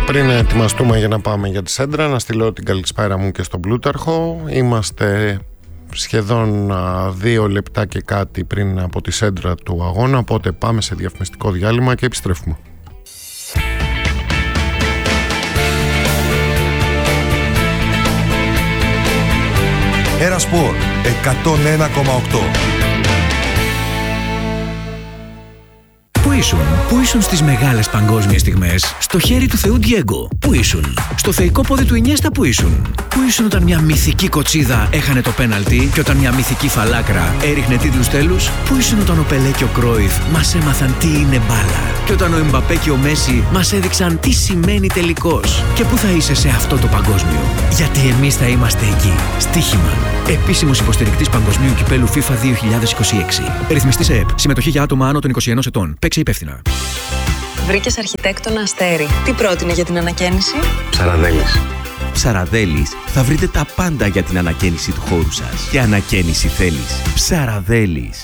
Πριν ετοιμαστούμε για να πάμε για τη Σέντρα, να στείλω την καλησπέρα μου και στον Πλούταρχο. Είμαστε σχεδόν 2 λεπτά και κάτι πριν από τη Σέντρα του αγώνα, οπότε πάμε σε διαφημιστικό διάλειμμα και επιστρέφουμε. Ένα Σπορ 101,8. Πού ήσουν στις μεγάλες παγκόσμιες στιγμές? Στο χέρι του Θεού Ντιέγκο. Πού ήσουν? Στο θεϊκό πόδι του Ινιέστα. Πού ήσουν όταν μια μυθική κοτσίδα έχανε το πέναλτι και όταν μια μυθική φαλάκρα έριχνε τίτλους τέλους? Πού ήσουν όταν ο Πελέ και ο Κρόιφ μας έμαθαν τι είναι μπάλα και όταν ο Εμπαπέ και ο Μέση μας έδειξαν τι σημαίνει τελικός? Και πού θα είσαι σε αυτό το παγκόσμιο? Γιατί εμείς θα είμαστε εκεί. Στοίχημα. Επίσημος υποστηρικτής Παγκοσμίου Κυπέλου FIFA 2026. Ρυθμιστής ΕΕΠ. Συμμετοχή για άτομα άνω των 21 ετών. Παίξε υπεύθυνα. Βρήκες αρχιτέκτονα Αστέρι. Τι πρότεινε για την ανακαίνιση? Ψαραδέλης. Ψαραδέλης θα βρείτε τα πάντα για την ανακαίνιση του χώρου σας. Και ανακαίνιση θέλεις. Ψαραδέλης.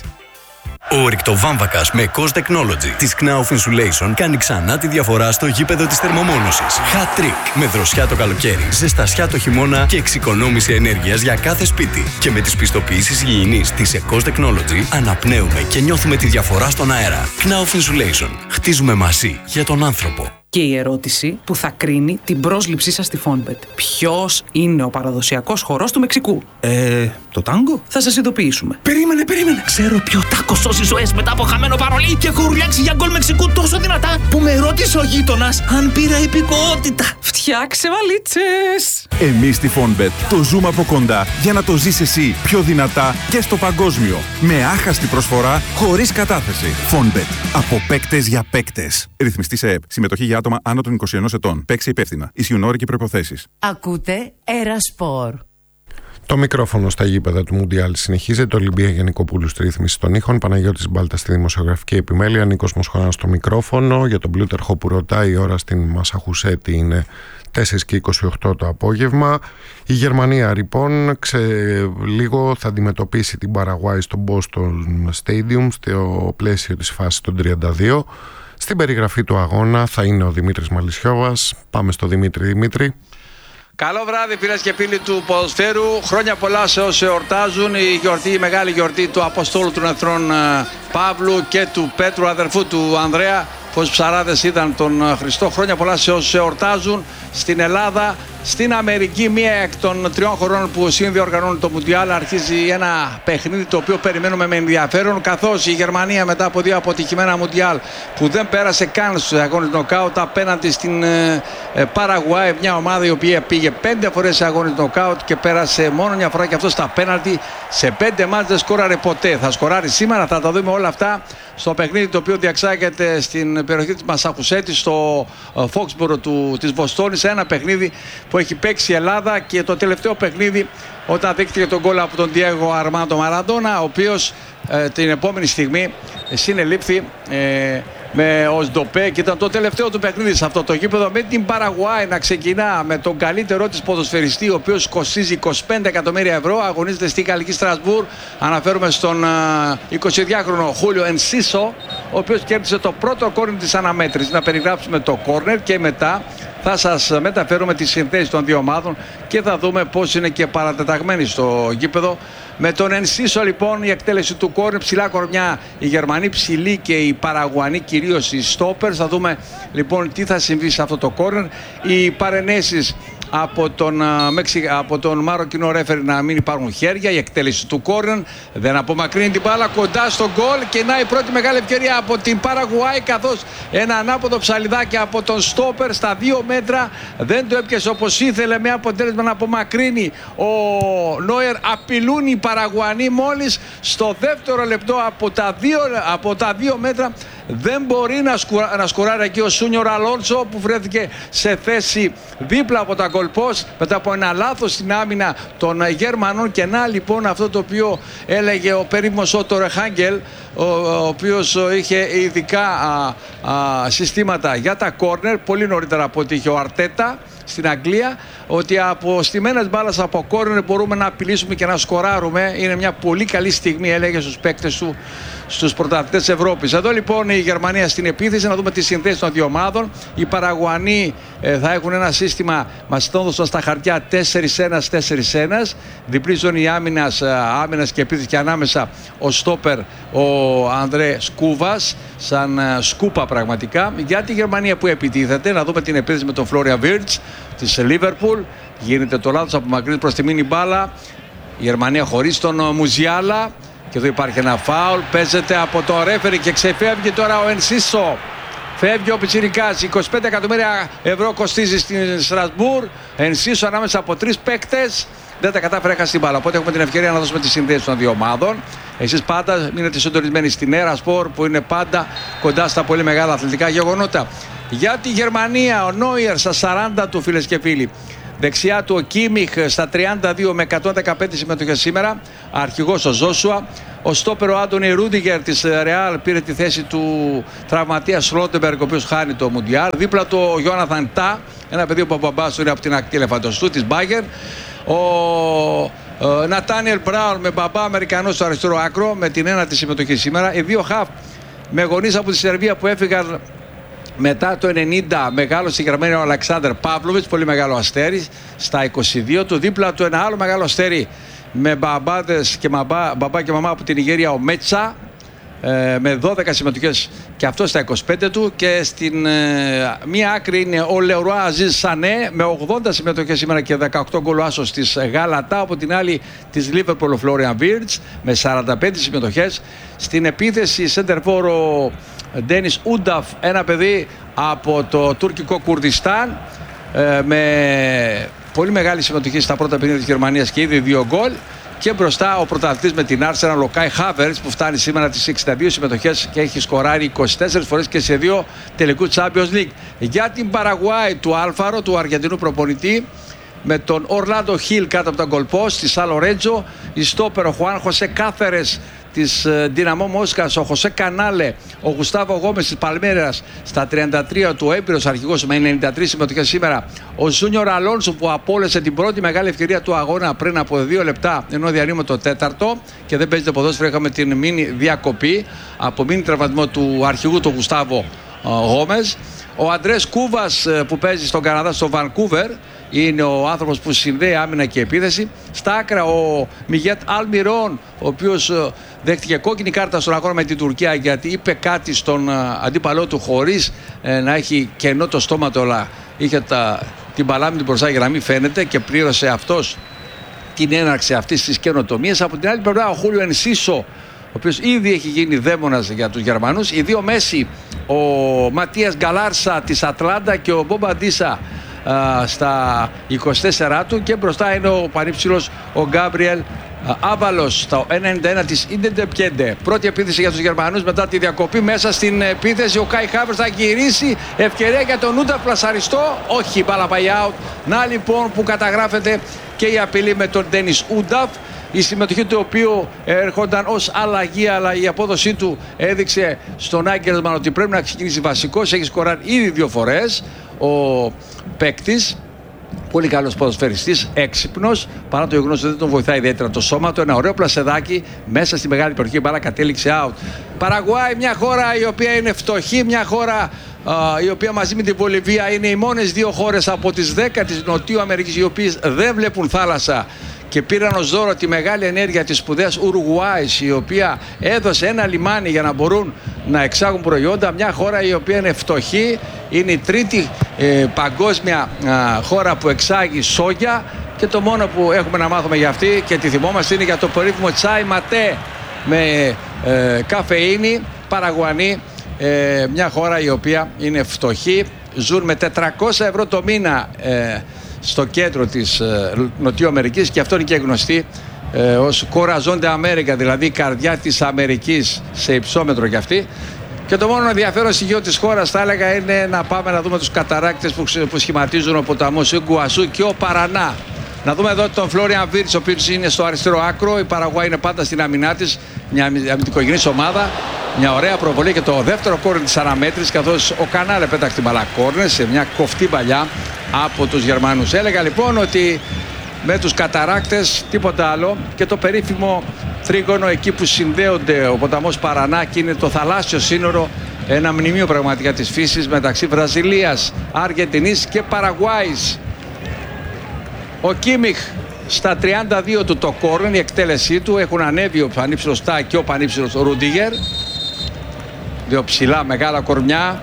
Ο ρηκτοβάμβακας με COS Technology της Knauf Insulation κάνει ξανά τη διαφορά στο γήπεδο της θερμομόνωσης. Hat trick με δροσιά το καλοκαίρι, ζεστασιά το χειμώνα και εξοικονόμηση ενέργειας για κάθε σπίτι. Και με τις πιστοποιήσεις υγιεινής της COS Technology αναπνέουμε και νιώθουμε τη διαφορά στον αέρα. Knauf Insulation. Χτίζουμε μαζί για τον άνθρωπο. Και η ερώτηση που θα κρίνει την πρόσληψή σας στη Fonbet. Ποιος είναι ο παραδοσιακός χορός του Μεξικού? Το τάγκο? Θα σας ειδοποιήσουμε. Περίμενε. Ξέρω ποιο τάκο σώζει ζωές μετά από χαμένο παρολί και έχω ουρλιάξει για γκολ Μεξικού τόσο δυνατά που με ρώτησε ο γείτονας αν πήρα υπηκοότητα. Φτιάξε βαλίτσες! Εμείς στη Fonbet το ζούμε από κοντά για να το ζεις εσύ πιο δυνατά και στο παγκόσμιο. Με άχαστη προσφορά, χωρίς κατάθεση. Fonbet. Από παίκτες για παίκτες. Ρυθμιστής ΕΕΠ. Συμμετοχή για άτομα άνω των 21 ετών. Παίξε υπεύθυνα. Ισχύουν όροι και προϋποθέσεις. Ακούτε Ένα Σπορ. Το μικρόφωνο στα γήπεδα του Μουντιάλ συνεχίζεται. Ολυμπία Γενικοπούλου στη ρύθμιση των ήχων, Παναγιώτης Μπάλτα στη δημοσιογραφική επιμέλεια, Νίκος Μοσχοράνος στο μικρόφωνο. Για τον Πλούταρχο που ρωτάει, η ώρα στην Μασαχουσέτη είναι 4 και 28 το απόγευμα. Η Γερμανία λοιπόν λίγο θα αντιμετωπίσει την Παραγουάη στο Boston Stadium στο πλαίσιο της φάσης των 32. Στην περιγραφή του αγώνα θα είναι ο Δημήτρης Μαλισσιώβας. Πάμε στο Δημήτρη. Καλό βράδυ φίλες και φίλοι του ποδοσφαίρου. Χρόνια πολλά σε όσοι εορτάζουν. Η μεγάλη γιορτή του Αποστόλου των Εθνών Παύλου και του Πέτρου, αδερφού του Ανδρέα. Πως ψαράδες είδαν τον Χριστό. Χρόνια πολλά σε όσους εορτάζουν στην Ελλάδα. Στην Αμερική, μία εκ των 3 χωρών που συνδιοργανώνουν το Μουντιάλ, αρχίζει ένα παιχνίδι το οποίο περιμένουμε με ενδιαφέρον, καθώς η Γερμανία μετά από 2 αποτυχημένα Μουντιάλ που δεν πέρασε καν στους αγώνες νοκάουτ απέναντι στην Παραγουάη, μια ομάδα η οποία πήγε 5 φορές σε αγώνες νοκάουτ και πέρασε μόνο μια φορά και αυτό στα πέναλτι. Σε 5 μάτς δεν σκόραρε ποτέ. Θα σκοράρει σήμερα, θα τα δούμε όλα αυτά στο παιχνίδι το οποίο διαξάγεται στην περιοχή της Μασαχουσέτης, στο Φόξμπορο της Βοστόνης, ένα παιχνίδι που έχει παίξει η Ελλάδα και το τελευταίο παιχνίδι όταν δείχτηκε τον γκολ από τον Διέγο Αρμάντο Μαραντόνα, ο οποίος την επόμενη στιγμή συνελήφθη με ως ντοπέ και ήταν το τελευταίο του παιχνίδι σε αυτό το γήπεδο, με την Παραγουάη να ξεκινά με τον καλύτερό της ποδοσφαιριστή, ο οποίος κοστίζει 25 εκατομμύρια ευρώ, αγωνίζεται στη Γαλλική Στρασβούρ. Αναφέρομαι στον 22χρονο Χούλιο Ενσίσο, ο οποίος κέρδισε το πρώτο κόρνερ της αναμέτρησης. Να περιγράψουμε το κόρνερ και μετά θα σας μεταφέρουμε τις συνθέσεις των δύο ομάδων και θα δούμε πώς είναι και παρατεταγμένοι στο γήπεδο. Με τον Ενσίσο λοιπόν η εκτέλεση του κόρνερ, ψηλά κορμιά η Γερμανοί, ψηλή και οι Παραγουανοί, κυρίως οι στόπερς. Θα δούμε λοιπόν τι θα συμβεί σε αυτό το κόρνερ. Οι παρενέσεις από τον Μαροκινό ρέφερ να μην υπάρχουν χέρια. Η εκτέλεση του κόρνερ δεν απομακρύνει την μπάλα κοντά στο γκολ και να η πρώτη μεγάλη ευκαιρία από την Παραγουάη, καθώς ένα ανάποδο ψαλιδάκι από τον στόπερ στα 2 μέτρα δεν το έπιασε όπως ήθελε, με αποτέλεσμα να απομακρύνει ο Νόιερ. Απειλούν οι Παραγουανοί μόλις στο δεύτερο λεπτό από τα 2 μέτρα. Δεν μπορεί να σκοράρει εκεί ο Σούνιορ Αλόνσο που βρέθηκε σε θέση δίπλα από τα γκολπός μετά από ένα λάθος στην άμυνα των Γερμανών. Και να λοιπόν αυτό το οποίο έλεγε ο περίφημος Ότο Ρεχάγκελ, ο οποίος είχε ειδικά συστήματα για τα κόρνερ πολύ νωρίτερα από ό,τι είχε ο Αρτέτα. στην Αγγλία, ότι από στιμένες μπάλας από κόρνερ μπορούμε να απειλήσουμε και να σκοράρουμε. Είναι μια πολύ καλή στιγμή, έλεγε στους παίκτες του, στους πρωταθλητές της Ευρώπης. Εδώ λοιπόν η Γερμανία στην επίθεση, να δούμε τις συνθέσεις των δύο ομάδων. Οι Παραγουανοί θα έχουν ένα σύστημα, μας το έδωσαν στα χαρτιά, 4-1-4-1. Διπλή ζώνη άμυνας και επίθεση, και ανάμεσα ο στόπερ ο Ανδρέ Σκούβας, σαν σκούπα πραγματικά. Για τη Γερμανία που επιτίθεται, να δούμε την επίθεση με τον Φλόριαν Βίρτς της Λίβερπουλ. Γίνεται το λάθος, απομακρύνει προς τη μήνυ μπάλα η Γερμανία χωρίς τον Μουζιάλα. Και εδώ υπάρχει ένα φάουλ, παίζεται από τον ρέφερι και ξεφεύγει τώρα ο Ενσίσο. Φεύγει ο πιτσιρικάς, 25 εκατομμύρια ευρώ κοστίζει στην Στρασβούρ. Ενσίσο ανάμεσα από 3 παίκτες, δεν τα κατάφερε, έχασε την μπάλα. Οπότε έχουμε την ευκαιρία να δώσουμε τις συνδέσεις των δύο ομάδων. Εσείς πάντα μείνετε συντονισμένοι στην Erasport, που είναι πάντα κοντά στα πολύ μεγάλα αθλητικά γεγονότα. Για τη Γερμανία, ο Νόιερ στα 40 του, φίλες και φίλοι. Δεξιά του ο Κίμιχ στα 32 με 115 συμμετοχές σήμερα. Αρχηγός ο Ζόσουα. Ο στόπερ ο Άντονι Ρούντιγκερ της Ρεάλ πήρε τη θέση του τραυματία Σλότεμπεργκ, ο οποίος χάνει το Μουντιάλ. Δίπλα του ο Γιόναθαν Τά, ένα παιδί που ο μπαμπάς του είναι από την ακτή ελεφαντοστού της Μπάγκερ. Ο Νατάνιελ Μπράουν με μπαμπά Αμερικανός στο αριστερό άκρο, με την ένατη συμμετοχή σήμερα. Οι δύο χαφ με γονείς από τη Σερβία που έφυγαν μετά το 90, μεγάλο στη Γερμανία ο Αλεξάνδερ Παύλοβιτς, πολύ μεγάλο αστέρι, στα 22 του. Δίπλα του ένα άλλο μεγάλο αστέρι με μπαμπάδες και μπαμπά και μαμά από την Ιγέρια, ο Μέτσα, με 12 συμμετοχές και αυτό στα 25 του. Και στην μία άκρη είναι ο Λεουρουά Αζίζ Σανέ με 80 συμμετοχές σήμερα και 18 γκολ άσος της Γάλατα. Από την άλλη της Λίβερπουλ ο Φλόριαν Βίρτς με 45 συμμετοχές. Στην επίθεση σέντερφορ ο Ντένις Ούνταφ, ένα παιδί από το τουρκικό Κουρδιστάν, με πολύ μεγάλη συμμετοχή στα πρώτα παιχνίδια της Γερμανίας και ήδη 2 γκολ. Και μπροστά ο πρωταθλητής με την Arsenal, ο Κάι Χάβερτς, που φτάνει σήμερα τις 62 συμμετοχές και έχει σκοράρει 24 φορές και σε 2 τελικού Champions League. Για την Παραγουάη του Άλφαρο, του Αργεντινού προπονητή, με τον Ορλάντο Χιλ κάτω από τα γκολπόστ στη Σαν Λορέντζο, η στόπερ ο Χουάν Χωσέ Κάθερες της Δυναμό Μόσχας, ο Χωσέ Κανάλε, ο Γουστάβο Γόμες της Παλμέρας στα 33 του, έμπειρος αρχηγός με 93 συμμετοχές σήμερα, ο Ζούνιορ Αλόνσο που απόλυσε την πρώτη μεγάλη ευκαιρία του αγώνα πριν από 2 λεπτά, ενώ διανύουμε το τέταρτο και δεν παίζεται ποδόσφαιρο, είχαμε την μίνι διακοπή από μίνι τραυματισμό του αρχηγού του Γουστάβο Γόμες. Ο Αντρές Κούβας που παίζει στον Καναδά, στο Βανκούβερ, είναι ο άνθρωπος που συνδέει άμυνα και επίθεση. Στα άκρα ο Μιγέτ Αλμιρόν, ο οποίος δέχτηκε κόκκινη κάρτα στον αγώνα με την Τουρκία γιατί είπε κάτι στον αντίπαλό του χωρίς να έχει κενό το στόμα του, αλλά είχε την παλάμη του μπροστά για να μην φαίνεται, και πλήρωσε αυτός την έναρξη αυτής της καινοτομίας. Από την άλλη πλευρά ο Χούλιο Ενσίσο, ο οποίος ήδη έχει γίνει δαίμονας για τους Γερμανούς. Οι δύο μέση, ο Ματίας Γκαλάρσα της Ατλάντα και ο Μπομπα Ντίσα στα 24 του, και μπροστά είναι ο πανύψηλος ο Γκάμπριελ Άβαλος στα 91 της Ιντεντεπιέντε. Πρώτη επίθεση για τους Γερμανούς μετά τη διακοπή. Μέσα στην επίθεση ο Κάι Χάβερτς θα γυρίσει, ευκαιρία για τον Ούνταφ, πλασαριστό, όχι, μπάλα πάει out. Να λοιπόν που καταγράφεται και η απειλή με τον Ντένις Ούνταφ, η συμμετοχή του οποίου έρχονταν ως αλλαγή, αλλά η απόδοσή του έδειξε στον Άγκερσμαν ότι πρέπει να ξεκινήσει βασικός. Έχει σκοράρει ήδη 2 φορές ο παίκτης, πολύ καλός ποδοσφαιριστής, έξυπνος, παρά το γεγονός ότι δεν τον βοηθάει ιδιαίτερα το σώμα του. Ένα ωραίο πλασεδάκι μέσα στη μεγάλη περιοχή, μπάλα κατέληξε out. Παραγουάη, μια χώρα η οποία είναι φτωχή, μια χώρα η οποία μαζί με την Βολιβία είναι οι μόνες 2 χώρες από τις 10 της Νοτιού Αμερικής οι οποίες δεν βλέπουν θάλασσα, και πήραν ως δώρο τη μεγάλη ενέργεια της σπουδαίας Ουρουγουάης, η οποία έδωσε ένα λιμάνι για να μπορούν να εξάγουν προϊόντα. Μια χώρα η οποία είναι φτωχή, είναι η 3η παγκόσμια χώρα που εξάγει σόγια, και το μόνο που έχουμε να μάθουμε για αυτή και τη θυμόμαστε είναι για το περίφημο τσάι ματέ με καφεΐνη. Παραγουανή, μια χώρα η οποία είναι φτωχή, ζουν με 400 ευρώ το μήνα στο κέντρο της Νοτιού Αμερικής, και αυτό είναι και γνωστή ως Κοραζόντε Αμέρικα, δηλαδή η καρδιά της Αμερικής σε υψόμετρο κι αυτή. Και το μόνο ενδιαφέρον στοιχείο της χώρας θα έλεγα είναι να πάμε να δούμε τους καταράκτες που σχηματίζουν ο ποταμός Ιγκουασού και ο Παρανά. Να δούμε εδώ τον Φλόριαν Βίρτς, ο οποίος είναι στο αριστερό άκρο. Η Παραγουάη είναι πάντα στην αμυνά της, μια αμυντικογενής ομάδα. Μια ωραία προβολή και το δεύτερο κόρνερ της αναμέτρησης, καθώς ο Κανάλε πέταξε την μπάλα κόρνερ σε μια κοφτή παλιά από τους Γερμανούς. Έλεγα λοιπόν ότι με τους καταράκτες τίποτα άλλο, και το περίφημο τρίγωνο εκεί που συνδέονται ο ποταμός Παρανά και είναι το θαλάσσιο σύνορο, ένα μνημείο πραγματικά της φύσης μεταξύ Βραζιλίας, Αργεντινής και Παραγουάης. Ο Κίμιχ στα 32 του το κόρνερ, η εκτέλεσή του, έχουν ανέβει ο πανύψηλος Τά και ο πανύψηλος Ρούντιγερ. Δύο ψηλά μεγάλα κορμιά,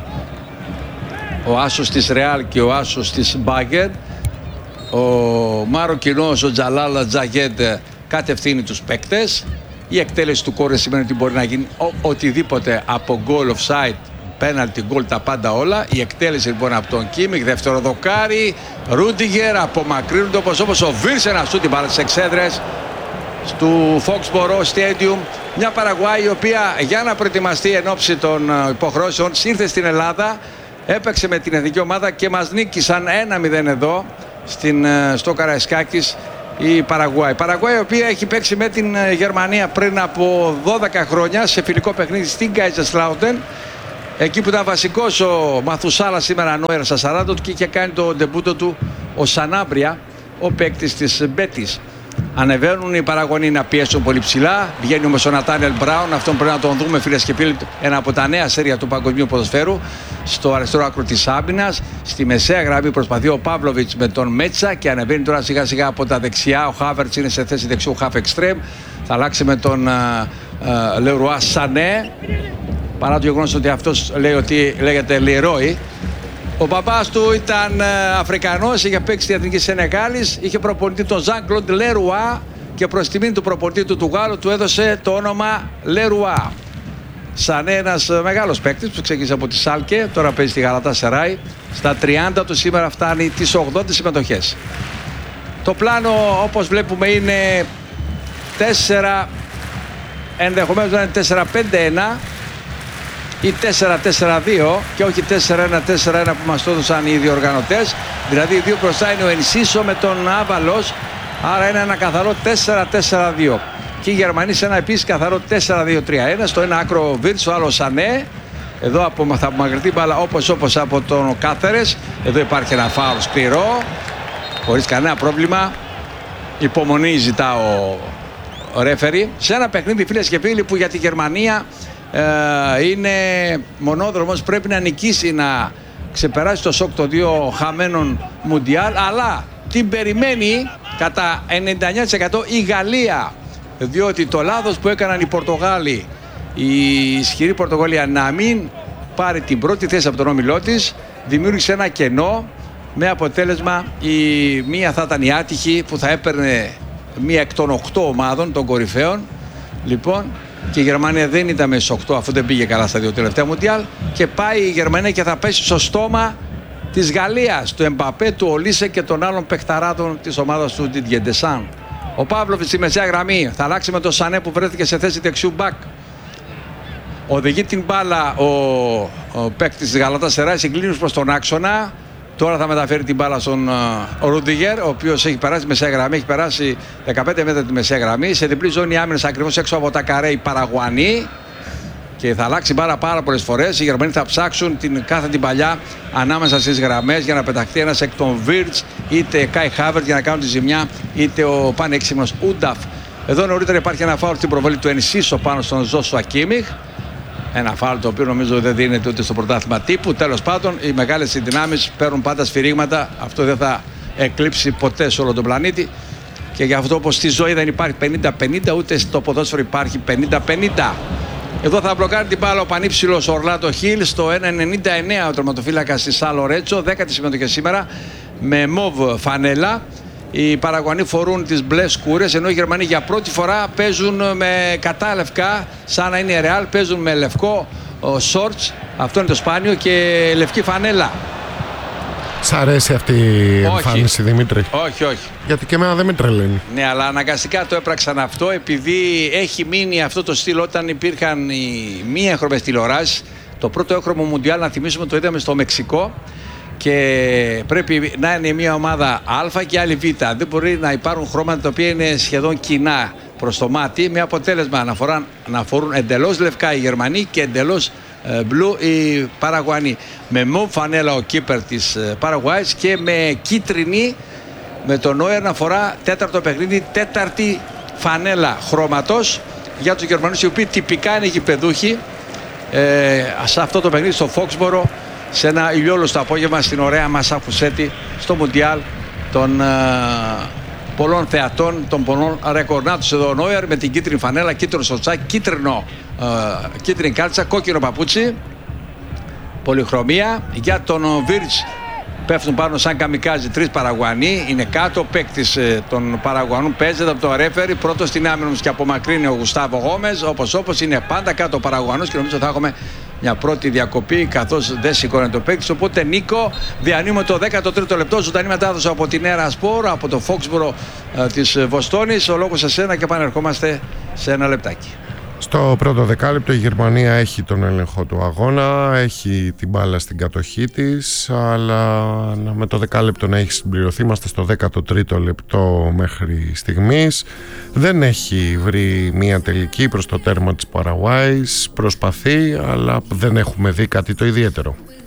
ο άσος της Ρεάλ και ο άσος της Μπάγκερ. Ο Μαροκινός, ο Τζαλάλα Τζαγέντ, κατευθύνει τους παίκτες. Η εκτέλεση του κόρνερ σημαίνει ότι μπορεί να γίνει οτιδήποτε, από goal, offside, penalty, goal, τα πάντα όλα. Η εκτέλεση λοιπόν από τον Κίμιχ, δεύτερο δοκάρι, Ρούντιγερ, απομακρύνονται όπως ο Βίρς, ένα σούτ, την μπάλα στις εξέδρες του Foxborough Stadium. Μια Παραγουάη η οποία για να προετοιμαστεί εν ώψη των υποχρεώσεων ήρθε στην Ελλάδα, έπαιξε με την εθνική ομάδα και μας νίκησαν 1-0 εδώ στο Καραϊσκάκης η Παραγουάη. Η Παραγουάη η οποία έχει παίξει με την Γερμανία πριν από 12 χρόνια σε φιλικό παιχνίδι στην Kaiserslautern, εκεί που ήταν βασικός ο Μαθουσάλα, σήμερα Νόερ στα 40 του, και είχε κάνει το ντεμπούτο του ο Σανάμπρια, ο παίκτης της Μπέτης. Ανεβαίνουν οι Παραγωνοί να πιέσουν πολύ ψηλά. Βγαίνει όμως ο Νατάνιελ Μπράουν. Αυτόν πρέπει να τον δούμε, φίλες και φίλοι. Ένα από τα νέα σέρια του παγκοσμίου ποδοσφαίρου. Στο αριστερό άκρο της άμυνας. Στη μεσαία γραμμή προσπαθεί ο Παύλοβιτς με τον Μέτσα και ανεβαίνει τώρα σιγά σιγά από τα δεξιά. Ο Χάβερτς είναι σε θέση δεξιού half extreme. Θα αλλάξει με τον Λερουά Σανέ. Παρά το γεγονός ότι αυτός λέει ότι λέγεται Λερόι. Ο μπαμπάς του ήταν Αφρικανός, είχε παίξει στη Εθνική Σενεγάλης, είχε προπονητή τον Ζαν Κλοντ Λερουά και προς τιμήν του προπονητή του Γάλλου του έδωσε το όνομα Λερουά. Σαν ένας μεγάλος παίκτης που ξεκίνησε από τη Σάλκε, τώρα παίζει στη Γαλατάσαράι. Στα 30 του σήμερα φτάνει τις 80 συμμετοχές. Το πλάνο όπως βλέπουμε είναι 4, ενδεχομένως να είναι 4-5-1 ή 4-4-2 και όχι 4-1-4-1 που μας το έδωσαν οι διοργανωτές. Δηλαδή δύο μπροστά είναι ο Ενσίσο με τον Άβαλος, άρα είναι ένα καθαρό 4-4-2. Και οι Γερμανοί σε ένα επίσης καθαρό 4-2-3-1. Στο ένα άκρο Βίρτς, ο άλλος Σανέ. Εδώ θα απομακρυνθεί μπάλα όπως από τον Κάθερες. Εδώ υπάρχει ένα φάουλ σκληρό, χωρίς κανένα πρόβλημα. Υπομονή ζητά ο ρέφερι. Σε ένα παιχνίδι, φίλες και φίλοι, που για τη Γερμανία είναι μονόδρομος, πρέπει να νικήσει, να ξεπεράσει το σοκ των δύο χαμένων Μουντιάλ, αλλά την περιμένει κατά 99% η Γαλλία, διότι το λάθος που έκαναν οι Πορτογάλοι, η ισχυρή Πορτογαλία, να μην πάρει την πρώτη θέση από τον όμιλό της, δημιούργησε ένα κενό, με αποτέλεσμα η μία θα ήταν η άτυχη που θα έπαιρνε μία εκ των 8 ομάδων των κορυφαίων. Λοιπόν, και η Γερμανία δεν ήταν μέσα στους 8, αφού δεν πήγε καλά στα δύο τελευταία Μουντιάλ, και πάει η Γερμανία και θα πέσει στο στόμα της Γαλλίας, του Εμπαπέ, του Ολίσε και των άλλων παιχταράτων της ομάδας του Didier Deschamps. Ο Παύλοβιτς στη μεσαία γραμμή θα αλλάξει με τον Σανέ που βρέθηκε σε θέση δεξιού μπακ. Οδηγεί την μπάλα ο παίκτης της Γαλατάσαράι, συγκλίνους προς τον άξονα. Τώρα θα μεταφέρει την μπάλα στον Ρούντιγερ, ο οποίος έχει περάσει τη μεσαία γραμμή, έχει περάσει 15 μέτρα τη μεσαία γραμμή. Σε διπλή ζώνη άμυνας ακριβώς έξω από τα καρέ οι Παραγουανοί. Και θα αλλάξει μπάλα πάρα πολλές φορές. Οι Γερμανοί θα ψάξουν κάθε την παλιά ανάμεσα στις γραμμές για να πεταχτεί ένας εκ των Βίρτς, είτε Κάι Χάβερτ για να κάνουν τη ζημιά, είτε ο πανέξιμος Ούνταφ. Εδώ νωρίτερα υπάρχει ένα φάουλ στην προβολή του Ενσίσο πάνω στον Ζόσουα Κίμιχ. Ένα φάουλ το οποίο νομίζω δεν δίνεται ούτε στο πρωτάθλημα τύπου. Τέλος πάντων, οι μεγάλες συνδυνάμεις παίρνουν πάντα σφυρίγματα. Αυτό δεν θα εκλείψει ποτέ σε όλο τον πλανήτη. Και γι' αυτό, όπως στη ζωή δεν υπάρχει 50-50, ούτε στο ποδόσφαιρο υπάρχει 50-50. Εδώ θα μπλοκάρει την μπάλα ο πανύψηλος Ορλάντο Χιλ στο 1.99 ο τερματοφύλακας της Σαν Λορέτσο. 10η συμμετοχή σήμερα με μοβ φανέλα. Οι Παραγουανοί φορούν τις μπλε σκούρες, ενώ οι Γερμανοί για πρώτη φορά παίζουν με κατάλευκα, σαν να είναι ρεάλ, παίζουν με λευκό σόρτς, αυτό είναι το σπάνιο, και λευκή φανέλα. Σ' αρέσει αυτή η εμφάνιση, Δημήτρη? Όχι, όχι. Γιατί και εμένα δεν με τρελαίνει. Ναι, αλλά αναγκαστικά το έπραξαν αυτό, επειδή έχει μείνει αυτό το στυλ όταν υπήρχαν οι μη έγχρωμες τηλεοράσεις. Το πρώτο έγχρωμο Μουντιάλ, να θυμίσουμε, το είδαμε στο Μεξικό. Και πρέπει να είναι μια ομάδα Α και άλλη Β. Δεν μπορεί να υπάρχουν χρώματα τα οποία είναι σχεδόν κοινά. προς το μάτι, με αποτέλεσμα να φορούν εντελώς λευκά οι Γερμανοί και εντελώς μπλου οι Παραγουανοί. Με μοβ φανέλα ο κίπερ της Παραγουάης και με κίτρινη, με τον Νόιερ να φορά τέταρτο παιχνίδι, τέταρτη φανέλα χρώματος για τους Γερμανούς, οι οποίοι τυπικά είναι γηπεδούχοι σε αυτό το παιχνίδι στο Φόξμπορο, σε ένα ηλιόλουστο απόγευμα στην ωραία Μασαχουσέτη, στο Μουντιάλ των πολλών θεατών, των πολλών ρεκορνάτους. Εδώ ο Νόιερ με την κίτρινη φανέλα, κίτρινο σοτσάκι, κίτρινη κάλτσα, κόκκινο παπούτσι, πολυχρωμία. Για τον Βίρτς πέφτουν πάνω σαν καμικάζι 3 Παραγουανοί. Είναι κάτω ο παίκτης των Παραγουανών, παίζεται από το ρέφερι. Πρώτος στην άμυνα και απομακρύνει ο Γουστάβο Γόμες. Όπως είναι πάντα κάτω ο Παραγουανός και νομίζω θα έχουμε μια πρώτη διακοπή, καθώς δεν σηκώνει το παίκτης. Οπότε Νίκο, διανύουμε το 13ο λεπτό, ζωντανή μετάδοση από την Έρα Σπορ, από το Φόξμπορο της Βοστόνης. Ο λόγος σε σένα και επανερχόμαστε σε ένα λεπτάκι. Στο πρώτο δεκάλεπτο η Γερμανία έχει τον έλεγχο του αγώνα, έχει την μπάλα στην κατοχή της, αλλά με το δεκάλεπτο να έχει συμπληρωθεί. Είμαστε στο 13ο λεπτό μέχρι στιγμής. Δεν έχει βρει μια τελική προς το τέρμα της Παραγουάης, προσπαθεί, αλλά δεν έχουμε δει κάτι το ιδιαίτερο.